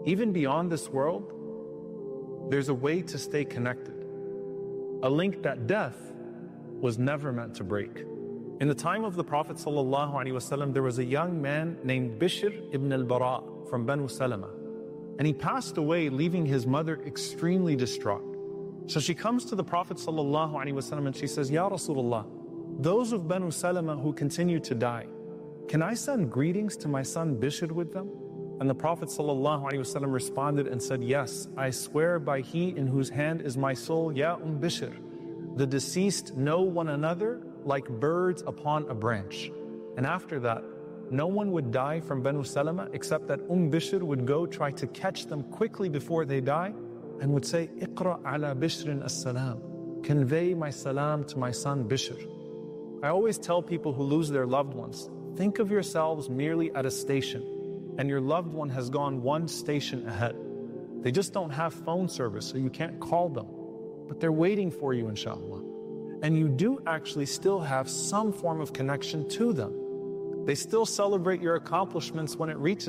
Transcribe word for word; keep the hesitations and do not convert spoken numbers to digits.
Even beyond this world, there's a way to stay connected. A link that death was never meant to break. In the time of the Prophet ﷺ, there was a young man named Bishr ibn al-Bara from Banu Salama. And he passed away, leaving his mother extremely distraught. So she comes to the Prophet ﷺ and she says, Ya Rasulullah, those of Banu Salama who continue to die, can I send greetings to my son Bishr with them? And the Prophet ﷺ responded and said, yes, I swear by he in whose hand is my soul, Ya Umm Bishr. The deceased know one another like birds upon a branch. And after that, no one would die from Banu Salama except that Umm Bishr would go try to catch them quickly before they die and would say, Iqra ala Bishrin as-salam. Convey my salam to my son Bishr. I always tell people who lose their loved ones, think of yourselves merely at a station, and your loved one has gone one station ahead. They just don't have phone service, so you can't call them. But they're waiting for you, inshallah. And you do actually still have some form of connection to them. They still celebrate your accomplishments when it reaches